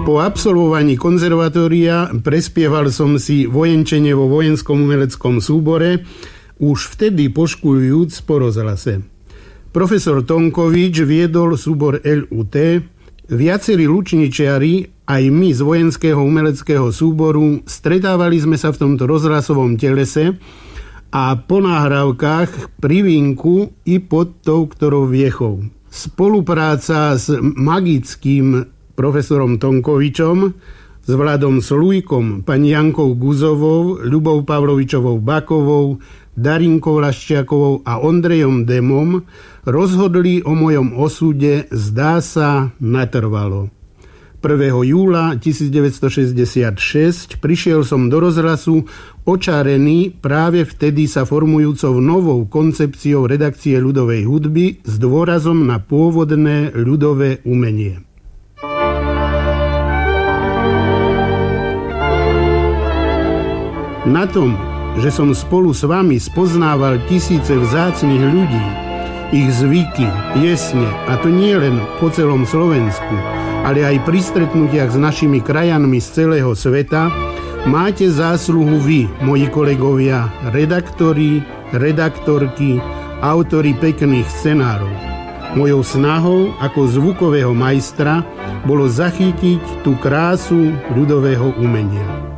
Po absolvovaní konzervatória prespieval som si vojenčenie vo vojenskom umeleckom súbore, už vtedy poškuľujúc po rozhlase. Profesor Tonkovič viedol súbor LUT, viacerí lučničiari, aj my z vojenského umeleckého súboru, stretávali sme sa v tomto rozhlasovom telese a po nahrávkach pri vínku i pod tou ktorou viechou. Spolupráca s magickým profesorom Tonkovičom, s Vladom Slujkom, pani Jankou Guzovou, Ľubou Pavlovičovou Bakovou, Darinkou Laščiakovou a Ondrejom Demom rozhodli o mojom osude, zdá sa, natrvalo. 1. júla 1966 prišiel som do rozhlasu očarený práve vtedy sa formujúcou novou koncepciou redakcie ľudovej hudby s dôrazom na pôvodné ľudové umenie. Na tom, že som spolu s vami spoznával tisíce vzácnych ľudí, ich zvyky, piesne, a to nie len po celom Slovensku, ale aj pri stretnutiach s našimi krajanmi z celého sveta, máte zásluhu vy, moji kolegovia, redaktori, redaktorky, autori pekných scenárov. Mojou snahou ako zvukového majstra bolo zachytiť tú krásu ľudového umenia.